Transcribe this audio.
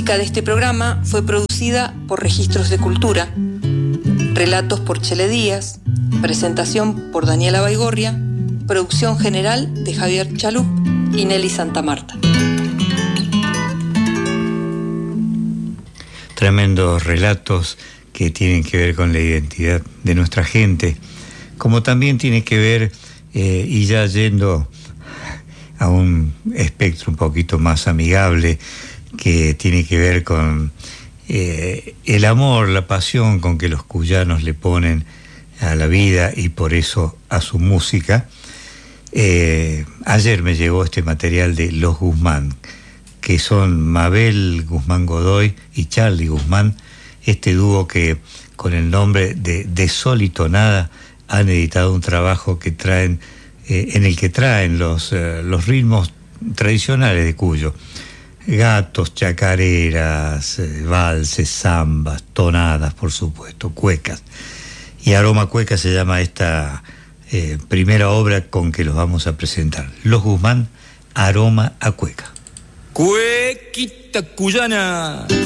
música de este programa fue producida por Registros de Cultura. Relatos por Chele Díaz. Presentación por Daniela Baigorria. Producción general de Javier Chalup y Nelly Santamarta. Tremendos relatos que tienen que ver con la identidad de nuestra gente, como también tiene que ver, y ya yendo a un espectro un poquito más amigable, que tiene que ver con el amor, la pasión con que los cuyanos le ponen a la vida y por eso a su música. Ayer me llegó este material de Los Guzmán, que son Mabel Guzmán Godoy y Charlie Guzmán, este dúo que con el nombre de Sol y Tonada han editado un trabajo que traen, en el que traen los ritmos tradicionales de Cuyo: gatos, chacareras, valses, zambas, tonadas, por supuesto, cuecas. Y Aroma Cueca se llama esta primera obra con que los vamos a presentar. Los Guzmán, Aroma a Cueca. Cuequita cuyana.